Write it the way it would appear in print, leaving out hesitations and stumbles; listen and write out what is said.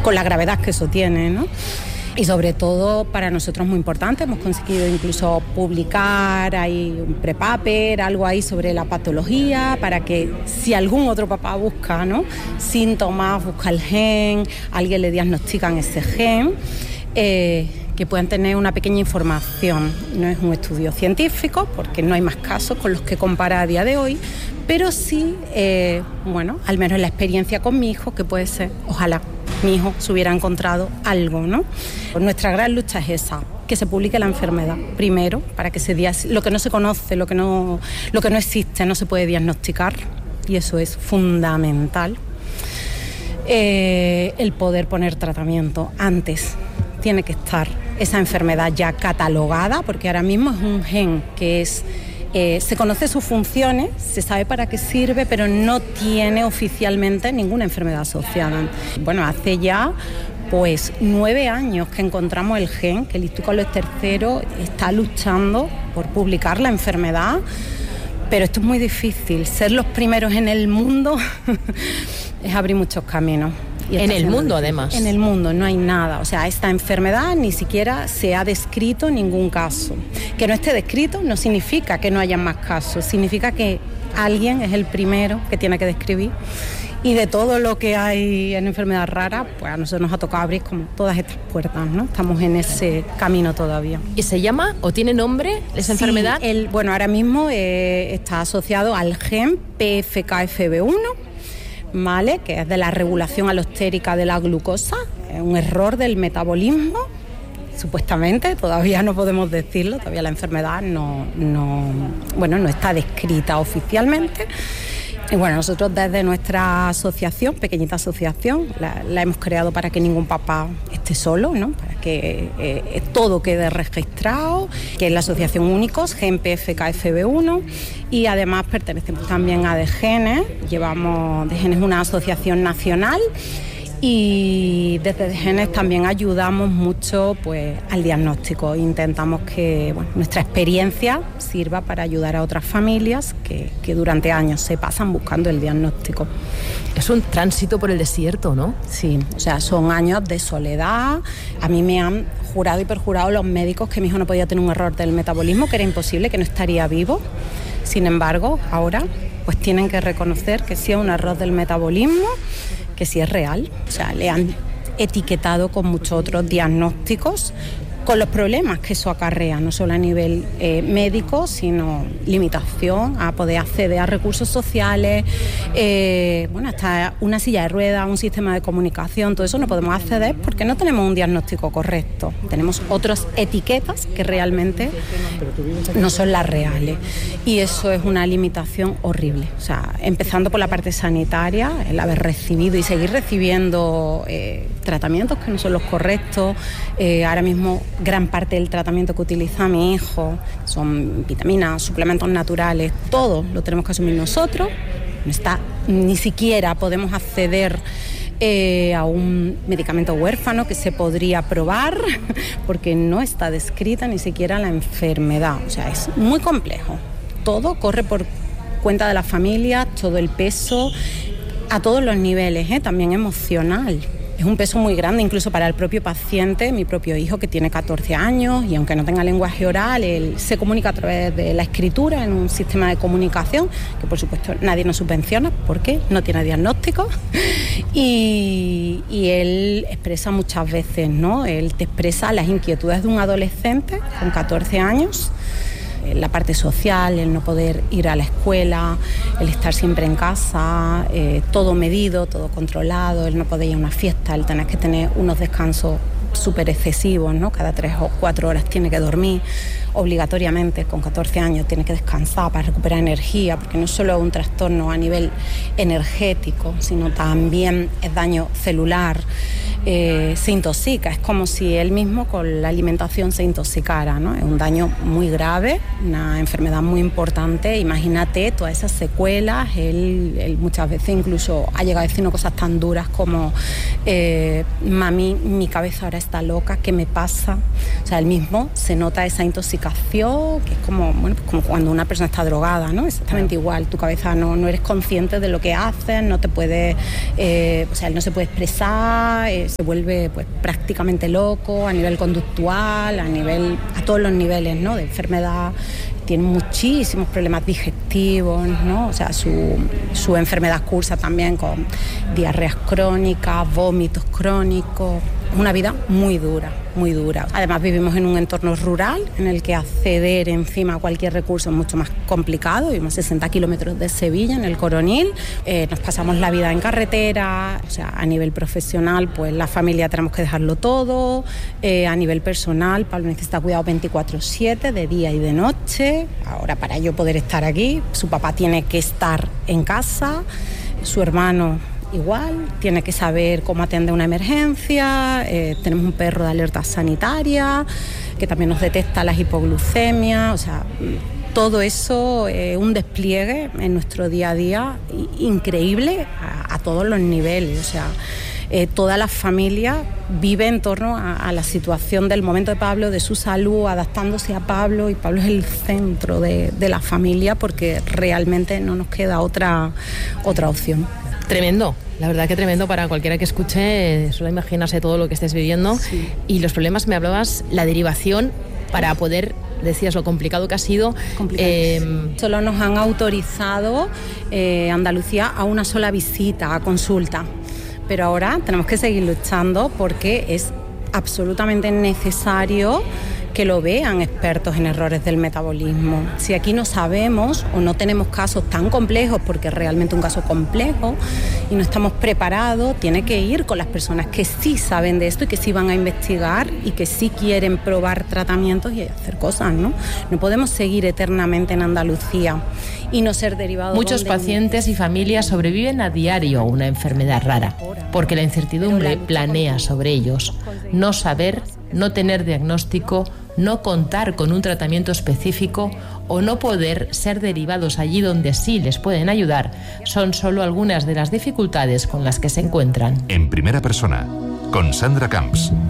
con la gravedad que eso tiene, ¿no? Y sobre todo para nosotros es muy importante, hemos conseguido incluso publicar, hay un prepaper, algo ahí sobre la patología, para que si algún otro papá busca, ¿no?, síntomas, busca el gen, alguien le diagnostican ese gen, que puedan tener una pequeña información. No es un estudio científico, porque no hay más casos con los que comparar a día de hoy, pero sí, al menos la experiencia con mi hijo, que puede ser, ojalá, mi hijo se hubiera encontrado algo, ¿no? Nuestra gran lucha es esa, que se publique la enfermedad primero, para que se diga lo que no se conoce, lo que no existe, no se puede diagnosticar, y eso es fundamental. El poder poner tratamiento antes. Tiene que estar esa enfermedad ya catalogada, porque ahora mismo es un gen que es... se conoce sus funciones, se sabe para qué sirve, pero no tiene oficialmente ninguna enfermedad asociada. Bueno, hace ya 9 años que encontramos el gen, que el Instituto Carlos III está luchando por publicar la enfermedad, pero esto es muy difícil. Ser los primeros en el mundo es abrir muchos caminos. En el mundo, además. En el mundo no hay nada. O sea, esta enfermedad ni siquiera se ha descrito ningún caso. Que no esté descrito no significa que no haya más casos. Significa que alguien es el primero que tiene que describir. Y de todo lo que hay en enfermedad rara, pues a nosotros nos ha tocado abrir como todas estas puertas, ¿no? Estamos en ese camino todavía. ¿Y se llama o tiene nombre esa enfermedad? Ahora mismo está asociado al gen PFKFB1, ¿vale?, que es de la regulación alostérica de la glucosa, es un error del metabolismo, supuestamente, todavía no podemos decirlo, todavía la enfermedad no está descrita oficialmente. Y bueno, nosotros desde nuestra asociación, pequeñita asociación, la hemos creado para que ningún papá esté solo, ¿no?, para que todo quede registrado, que es la asociación Únicos, Gen PFKFB1, y además pertenecemos también a DGENES, llevamos DGENES una asociación nacional, y desde DGENES también ayudamos mucho al diagnóstico. Intentamos que nuestra experiencia sirva para ayudar a otras familias que durante años se pasan buscando el diagnóstico. Es un tránsito por el desierto, ¿no? Sí, o sea, son años de soledad. A mí me han jurado y perjurado los médicos que mi hijo no podía tener un error del metabolismo, que era imposible, que no estaría vivo. Sin embargo, ahora tienen que reconocer que sí es un error del metabolismo, que sí es real. O sea, le han etiquetado con muchos otros diagnósticos, con los problemas que eso acarrea, no solo a nivel médico, sino limitación a poder acceder a recursos sociales, hasta una silla de ruedas, un sistema de comunicación, todo eso no podemos acceder porque no tenemos un diagnóstico correcto. Tenemos otras etiquetas que realmente no son las reales, y eso es una limitación horrible. O sea, empezando por la parte sanitaria, el haber recibido y seguir recibiendo tratamientos que no son los correctos. Ahora mismo gran parte del tratamiento que utiliza mi hijo son vitaminas, suplementos naturales, todo lo tenemos que asumir nosotros. Ni siquiera podemos acceder a un medicamento huérfano que se podría probar porque no está descrita ni siquiera la enfermedad. O sea, es muy complejo. Todo corre por cuenta de la familia, todo el peso, a todos los niveles, también emocional. Es un peso muy grande, incluso para el propio paciente, mi propio hijo, que tiene 14 años, y aunque no tenga lenguaje oral, él se comunica a través de la escritura en un sistema de comunicación, que por supuesto nadie nos subvenciona, porque no tiene diagnóstico, y él expresa muchas veces, ¿no? Él te expresa las inquietudes de un adolescente con 14 años, la parte social, el no poder ir a la escuela, el estar siempre en casa, todo medido, todo controlado, el no poder ir a una fiesta, el tener que tener unos descansos súper excesivos, ¿no? Cada 3 o 4 horas tiene que dormir obligatoriamente, con 14 años tiene que descansar para recuperar energía, porque no solo es un trastorno a nivel energético, sino también es daño celular. Se intoxica, es como si él mismo con la alimentación se intoxicara, ¿no? Es un daño muy grave, una enfermedad muy importante. Imagínate todas esas secuelas. Él muchas veces incluso ha llegado a decirnos cosas tan duras como mami, mi cabeza ahora está loca, ¿qué me pasa? O sea, él mismo se nota esa intoxicación, que es como cuando una persona está drogada, ¿no? Exactamente igual, tu cabeza no eres consciente de lo que haces, no te puede, él no se puede expresar, se vuelve pues prácticamente loco a nivel conductual, a todos los niveles, ¿no?, de enfermedad. Tiene muchísimos problemas digestivos, ¿no? O sea, su enfermedad cursa también con diarreas crónicas, vómitos crónicos. Es una vida muy dura, muy dura. Además vivimos en un entorno rural en el que acceder encima a cualquier recurso es mucho más complicado. Vivimos 60 kilómetros de Sevilla, en el Coronil. Nos pasamos la vida en carretera. O sea, a nivel profesional, pues la familia tenemos que dejarlo todo. A nivel personal, Pablo necesita cuidado 24/7, de día y de noche. Ahora, para yo poder estar aquí, su papá tiene que estar en casa, su hermano igual, tiene que saber cómo atender una emergencia. Tenemos un perro de alerta sanitaria que también nos detecta las hipoglucemias. O sea, todo eso es un despliegue en nuestro día a día increíble a todos los niveles. O sea, toda la familia vive en torno a la situación del momento de Pablo, de su salud, adaptándose a Pablo, y Pablo es el centro de la familia porque realmente no nos queda otra opción. Tremendo, la verdad que tremendo para cualquiera que escuche, solo imaginarse todo lo que estés viviendo. Sí. Y los problemas, me hablabas, la derivación para poder, decías lo complicado que ha sido. Solo nos han autorizado Andalucía a una sola visita, a consulta. Pero ahora tenemos que seguir luchando porque es absolutamente necesario que lo vean expertos en errores del metabolismo. Si aquí no sabemos o no tenemos casos tan complejos, porque es realmente un caso complejo, y no estamos preparados, tiene que ir con las personas que sí saben de esto y que sí van a investigar y que sí quieren probar tratamientos y hacer cosas, ¿no? No podemos seguir eternamente en Andalucía y no ser derivados. Muchos pacientes y familias sobreviven a diario a una enfermedad rara, porque la incertidumbre planea sobre ellos. No saber, no tener diagnóstico, no contar con un tratamiento específico o no poder ser derivados allí donde sí les pueden ayudar son solo algunas de las dificultades con las que se encuentran. En primera persona, con Sandra Camps.